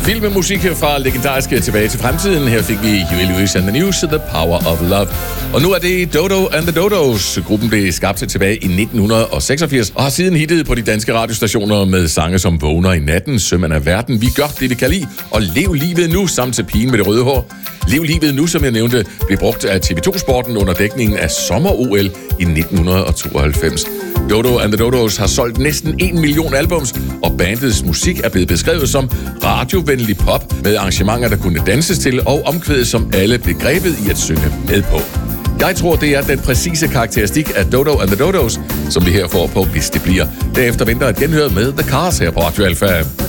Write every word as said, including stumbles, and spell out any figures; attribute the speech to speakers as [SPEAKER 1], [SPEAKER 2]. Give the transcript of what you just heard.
[SPEAKER 1] Vild med musik fra legendariske Tilbage til Fremtiden. Her fik vi Huey Lewis and the News, The Power of Love. Og nu er det Dodo and the Dodos. Gruppen blev skabt tilbage i nitten seksogfirs og har siden hittet på de danske radiostationer med sange som Vågner i natten, Sømand af verden, Vi gør det, vi kan lide, og Lev livet nu, samt til Pigen med det røde hår. Lev livet nu, som jeg nævnte, blev brugt af T V to-sporten under dækningen af Sommer-O L i nitten tooghalvfems. Dodo and the Dodos har solgt næsten en million albums, og bandets musik er blevet beskrevet som radiovenlig pop med arrangementer, der kunne danses til, og omkvædet, som alle blev grebet i at synge med på. Jeg tror, det er den præcise karakteristik af Dodo and the Dodos, som vi her får på, hvis det bliver. Derefter venter et genhør med The Cars her på Radio Alpha.